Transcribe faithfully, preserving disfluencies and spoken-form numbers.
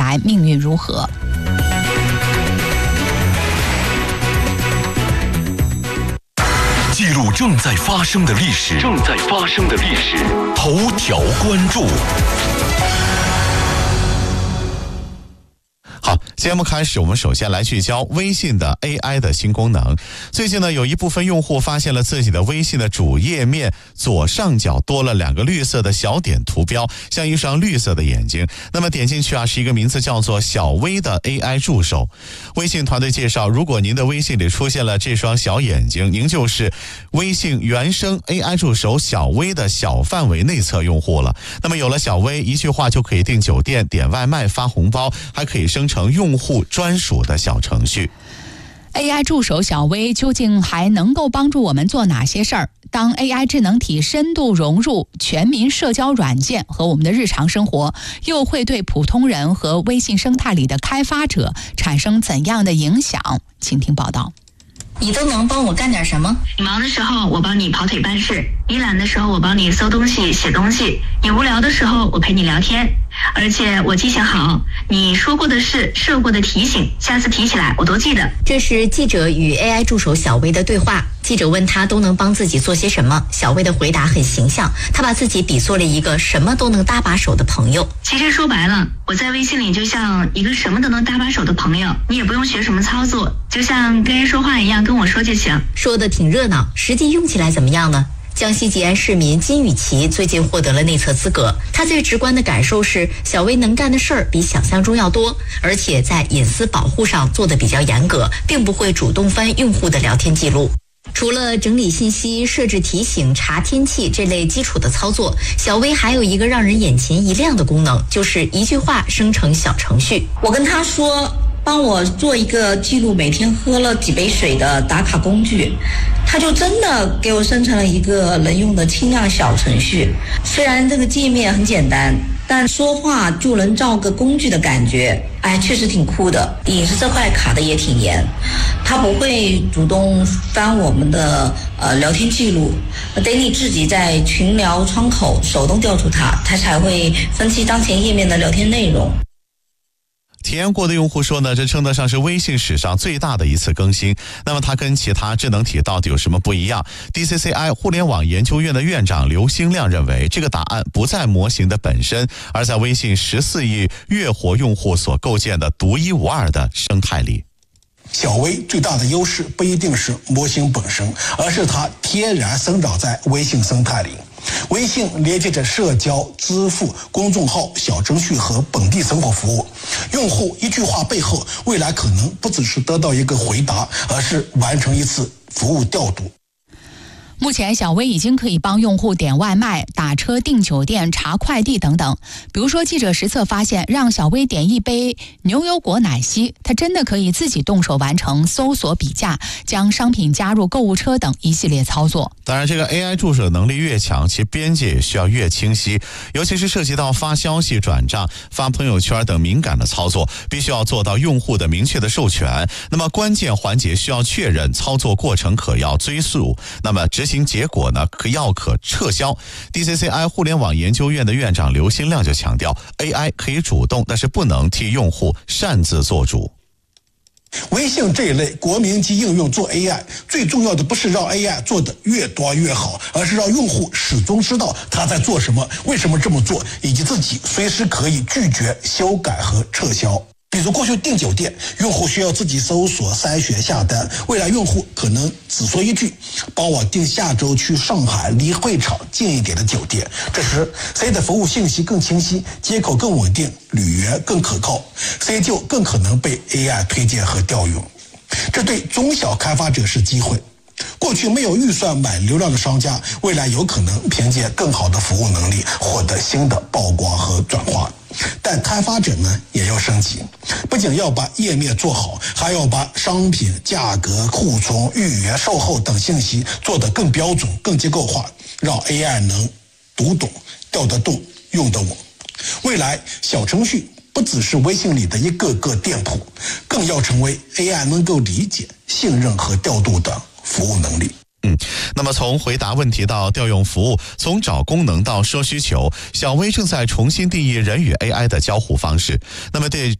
来命运如何。 记录正在发生的历史，正在发生的历史，头条关注。 好，节目开始，我们首先来聚焦微信的 A I 的新功能。最近呢，有一部分用户发现了自己的微信的主页面左上角多了两个绿色的小点图标，像一双绿色的眼睛。那么点进去啊，是一个名字叫做小微的 A I 助手。微信团队介绍，如果您的微信里出现了这双小眼睛，您就是微信原生 A I 助手小微的小范围内测用户了。那么有了小微，一句话就可以订酒店、点外卖、发红包，还可以生成用户专属的小程序。 A I 助手小微究竟还能够帮助我们做哪些事儿？当 A I 智能体深度融入全民社交软件和我们的日常生活，又会对普通人和微信生态里的开发者产生怎样的影响？请听报道。 你都能帮我干点什么？ 你忙的时候我帮你跑腿办事，你懒的时候我帮你搜东西写东西，你无聊的时候我陪你聊天，而且我记性好，你说过的事设过的提醒，下次提起来我都记得。 这是记者与 A I 助手小微的对话。记者问他都能帮自己做些什么，小微的回答很形象，他把自己比作了一个什么都能搭把手的朋友。 其实说白了，我在微信里就像一个什么都能搭把手的朋友，你也不用学什么操作，就像跟人说话一样跟我说就行。 说的挺热闹，实际用起来怎么样呢？江西吉安市民金雨琪最近获得了内测资格，他最直观的感受是小微能干的事儿比想象中要多，而且在隐私保护上做得比较严格，并不会主动翻用户的聊天记录。除了整理信息、设置提醒、查天气这类基础的操作，小微还有一个让人眼前一亮的功能，就是一句话生成小程序。 我跟他说帮我做一个记录每天喝了几杯水的打卡工具，他就真的给我生成了一个能用的轻量小程序。虽然这个界面很简单，但说话就能照个工具的感觉，哎，确实挺酷的。隐私这块卡的也挺严，他不会主动翻我们的呃聊天记录，得你自己在群聊窗口手动调出它，它才会分析当前页面的聊天内容。 体验过的用户说呢，这称得上是微信史上最大的一次更新。那么它跟其他智能体到底有什么不一样？ D C C I 互联网研究院的院长刘兴亮认为，这个答案不在模型的本身，而在微信十四亿月活用户所构建的独一无二的生态里。 小微最大的优势不一定是模型本身，而是它天然生长在微信生态里。微信连接着社交、支付、公众号、小程序和本地生活服务。用户一句话背后，未来可能不只是得到一个回答，而是完成一次服务调度。 目前小微已经可以帮用户点外卖、打车、订酒店、查快递等等。比如说记者实测发现，让小微点一杯牛油果奶昔，它真的可以自己动手完成搜索比价、将商品加入购物车等一系列操作。 当然，这个 A I 助手的能力越强，其边界也需要越清晰，尤其是涉及到发消息、转账、发朋友圈等敏感的操作，必须要做到用户的明确的授权。那么关键环节需要确认，操作过程可要追溯，那么执行结果呢可要可撤销。 D C C I 互联网研究院的院长刘新亮就强调， A I 可以主动，但是不能替用户擅自做主。 微信这一类国民级应用做 A I， 最重要的不是让 A I 做得越多越好，而是让用户始终知道他在做什么，为什么这么做，以及自己随时可以拒绝、修改和撤销。比如过去订酒店，用户需要自己搜索、筛选、下单，未来用户可能只说一句，帮我订下周去上海离会场近一点的酒店。这时谁的服务信息更清晰，接口更稳定，履约更可靠，谁就更可能被 A I 推荐和调用。这对中小开发者是机会。过去没有预算买流量的商家，未来有可能凭借更好的服务能力获得新的曝光和转化。但开发者呢也要升级，不仅要把页面做好，还要把商品、价格、库存、预约、售后等信息做得更标准、更结构化，让 A I 能读懂、调得动、用得稳。未来小程序不只是微信里的一个个店铺，更要成为 A I 能够理解、信任和调度的服务能力。 嗯，那么从回答问题到调用服务，从找功能到说需求，小微正在重新定义人与 A I 的交互方式。那么对